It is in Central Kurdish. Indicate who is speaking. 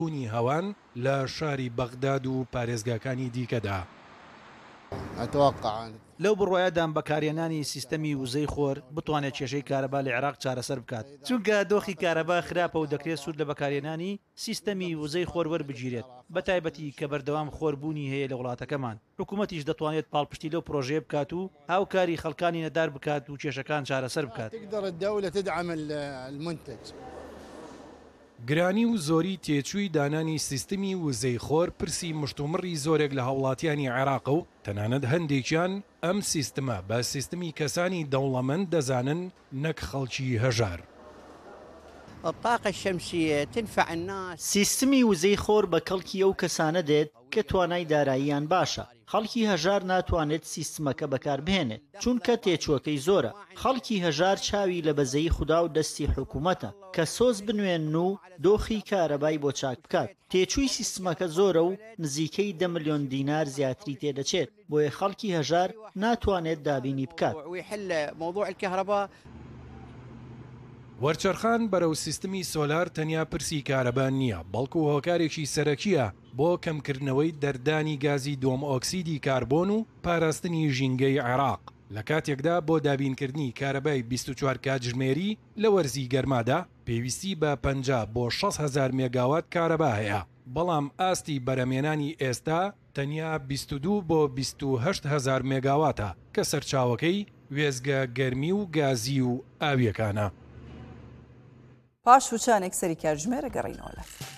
Speaker 1: بوونی هەوان لە شاری بەغداد و پارێزگاکانی دیکەدا.
Speaker 2: لەو بڕواایەدان بەکارێنانی سیستەمی وزەی خۆر بتوانێت کێشەی کارەبا لە عێراق چارەسەر بکات، چونکە دۆخی کارەبا خراپە و دەکرێت سوود لە بەکارێنانی سیستەمی وزەی خۆر وەربگیرێت، بە تایبەتی کە بەردەوام خۆربوونی هەیە لە وڵاتەکەمان. حکوومەتیش دەتوانێت پاڵپشتی لەو پرۆژەیە بکات و هاوکاری خەڵکانی نەدار بکات و کێشەکان چارەسەر بکات.
Speaker 1: گرانی و زۆری تێچووی دانانی سیستمی وزەی خۆر پرسی مشتومڕی زۆرێک لە هاوڵاتیانی عێراق و تەنانەت هەندێکیان ئەم سیستمە بە سیستمی کەسانی دەوڵەمەند دەزانن نەک خەڵکی هەژار.
Speaker 3: سیستمی وزەی خۆر بە کەڵکی ئەو کەسانە دێت کە توانای داراییان باشە. خەڵکی هەژار ناتوانێت سیستمەکە بەکاربهێنێت چونکە تێچووەکەی زۆرە. خەڵکی هەژار چاوی لە بەزەی خوددا و دەستی حکوومەتە کە سۆز بنوێن و دۆخی کارەبای بۆ چاک بکات. تێچووی سیستمەکە زۆرە و نزیکەی 10 ملیۆن دینار زیاتری تێدەچێت، بۆیە خەڵکی هەژار ناتوانێت دابینی بکات.
Speaker 1: وەرچەرخان بەرەو سیستمی سۆلار تەنیا پرسی کارەبان نییە، بەڵکو هۆکارێکی سەرەکیە بۆ کەمکردنەوەی دەردانی گازی دۆم ئۆکسیدی کاربۆن و پاراستنی ژینگەی عێراق. لە کاتێکدا بۆ دابینکردنی کارەبای 24 کاتژمێری لە وەرزی گەرمادا پێویستی بە 50 بۆ 6,000 مێگاوات کارەبا هەیە، بەڵام ئاستی بەرەمێنانی ئێستا تەنیا 22 بۆ 28,000 مێگاواتە کە سەرچاوەکەی وێزگە گەرمی و گازی و ئاویەکانە.
Speaker 4: پاش وچانێک سەری کاتژمێرە گەڕینەوە.